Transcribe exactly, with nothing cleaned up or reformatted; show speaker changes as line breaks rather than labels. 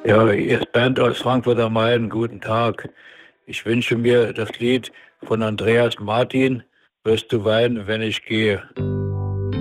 Ja, hier ist Bernd aus Frankfurt am Main. Guten Tag. Ich wünsche mir das Lied von Andreas Martin, Wirst du weinen, wenn ich gehe.